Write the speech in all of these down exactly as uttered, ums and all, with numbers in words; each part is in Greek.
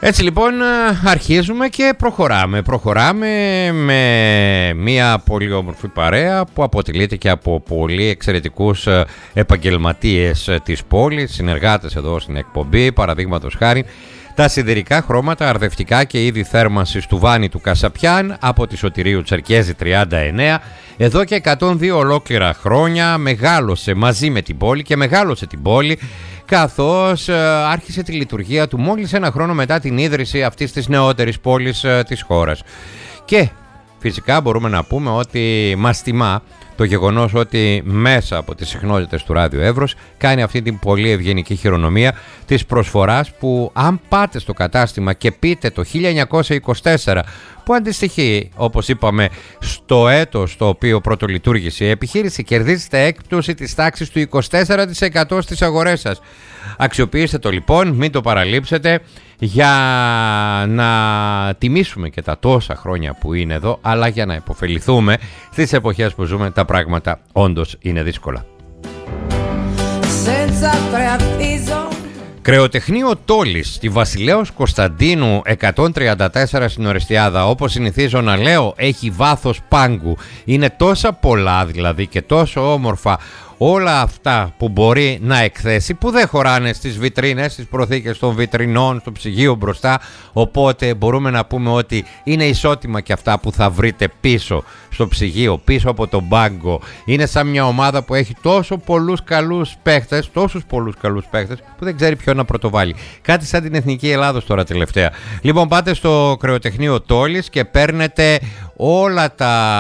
Έτσι λοιπόν αρχίζουμε και προχωράμε. Προχωράμε με μια πολύ όμορφη παρέα που αποτελείται και από πολύ εξαιρετικούς επαγγελματίες της πόλης, συνεργάτες εδώ στην εκπομπή, παραδείγματος χάρη τα σιδηρικά χρώματα, αρδευτικά και είδη θέρμανσης του Βάνη του Κασαπιάν από τη Σωτηρίου Τσερκέζη τριάντα εννέα. Εδώ και εκατόν δύο ολόκληρα χρόνια μεγάλωσε μαζί με την πόλη και μεγάλωσε την πόλη, καθώς ε, άρχισε τη λειτουργία του μόλις ένα χρόνο μετά την ίδρυση αυτής της νεότερης πόλης ε, της χώρας. Και φυσικά μπορούμε να πούμε ότι μας τιμά το γεγονός ότι μέσα από τις συχνότητες του Ράδιο Εύρος κάνει αυτή την πολύ ευγενική χειρονομία της προσφοράς που αν πάτε στο κατάστημα και πείτε το χίλια εννιακόσια είκοσι τέσσερα, που αντιστοιχεί όπως είπαμε στο έτος το οποίο πρωτολειτουργήσε η επιχείρηση, κερδίζετε έκπτωση της τάξης του είκοσι τέσσερα τοις εκατό στις αγορές σας. Αξιοποιήστε το λοιπόν, μην το παραλείψετε, για να τιμήσουμε και τα τόσα χρόνια που είναι εδώ, αλλά για να υποφεληθούμε στις εποχές που ζούμε. Τα πράγματα όντως είναι δύσκολα. Κρεοτεχνείο Τόλης στη Βασιλέως Κωνσταντίνου εκατόν τριάντα τέσσερα στην Ορεστιάδα. Όπως συνηθίζω να λέω, έχει βάθος πάγκου. Είναι τόσα πολλά δηλαδή και τόσο όμορφα όλα αυτά που μπορεί να εκθέσει, που δεν χωράνε στις βιτρίνες, στις προθήκες των βιτρινών, στο ψυγείο μπροστά. Οπότε μπορούμε να πούμε ότι είναι ισότιμα και αυτά που θα βρείτε πίσω στο ψυγείο, πίσω από τον πάγκο. Είναι σαν μια ομάδα που έχει τόσο πολλούς καλούς παίχτες, τόσους πολλούς καλούς παίχτες, που δεν ξέρει ποιο να πρωτοβάλει. Κάτι σαν την Εθνική Ελλάδος τώρα τελευταία. Λοιπόν, πάτε στο Κρεοτεχνείο Τόλης και παίρνετε όλα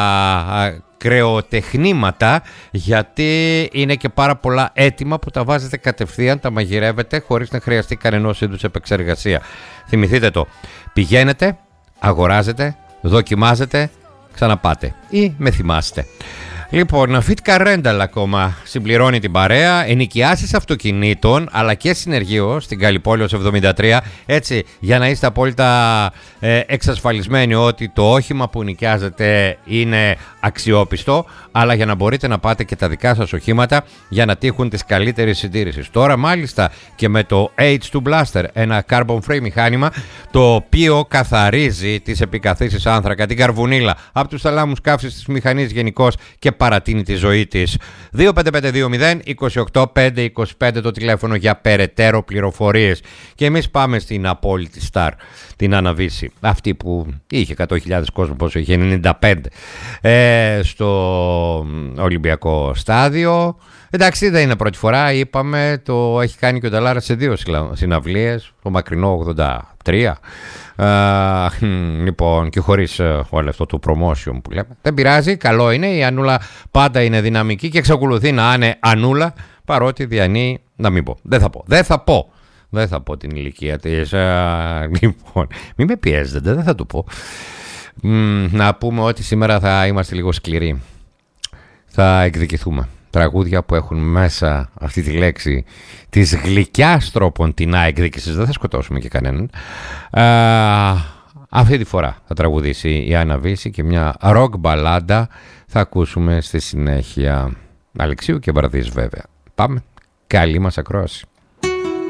τα κρεοτεχνήματα, γιατί είναι και πάρα πολλά έτοιμα που τα βάζετε κατευθείαν, τα μαγειρεύετε χωρίς να χρειαστεί κανενός είδους επεξεργασία. Θυμηθείτε το, πηγαίνετε, αγοράζετε, δοκιμάζετε, ξαναπάτε ή με θυμάστε. Λοιπόν, Fit Car Rental ακόμα συμπληρώνει την παρέα, ενοικιάσεις αυτοκινήτων αλλά και συνεργείο στην Καλλιπόλεως εβδομήντα τρία, έτσι για να είστε απόλυτα ε, εξασφαλισμένοι ότι το όχημα που νοικιάζετε είναι αξιόπιστο, αλλά για να μπορείτε να πάτε και τα δικά σας οχήματα για να τύχουν τις καλύτερες συντήρησης. Τώρα μάλιστα και με το έιτς τού Blaster, ένα carbon free μηχάνημα το οποίο καθαρίζει τις επικαθίσεις άνθρακα, την καρβουνίλα από τους θαλάμους καύσης της μηχανής γενικώς και παρατείνει τη ζωή της. δύο πέντε πέντε δύο μηδέν είκοσι οκτώ πεντακόσια είκοσι πέντε το τηλέφωνο για περαιτέρω πληροφορίες. Και εμείς πάμε στην απόλυτη στάρ, την Αναβίση, αυτή που είχε εκατό χιλιάδες κόσμο, πόσο είχε, ενενήντα πέντε, ε, στο Ολυμπιακό Στάδιο. Εντάξει, δεν είναι πρώτη φορά, είπαμε, το έχει κάνει και ο Νταλάρας σε δύο συναυλίες, το μακρινό ογδόντα τρία. Uh, λοιπόν, και χωρίς uh, όλο αυτό το promotion που λέμε. Δεν πειράζει, καλό είναι. Η Ανούλα πάντα είναι δυναμική και εξακολουθεί να είναι Ανούλα, παρότι διανύει, να μην πω. Δεν θα πω. Δεν θα πω. Δεν θα πω την ηλικία της. Uh, λοιπόν, μην με πιέζετε, δεν θα το πω. Mm, να πούμε ότι σήμερα θα είμαστε λίγο σκληροί. Θα εκδικηθούμε. Τραγούδια που έχουν μέσα αυτή τη λέξη της γλυκιάς τρόπον την εκδίκησης, δεν θα σκοτώσουμε και κανέναν. Α, αυτή τη φορά θα τραγουδήσει η Αναβίση και μια ροκ μπαλάντα θα ακούσουμε στη συνέχεια. Αλεξίου και Βαρδής βέβαια. Πάμε, καλή μας ακρόαση.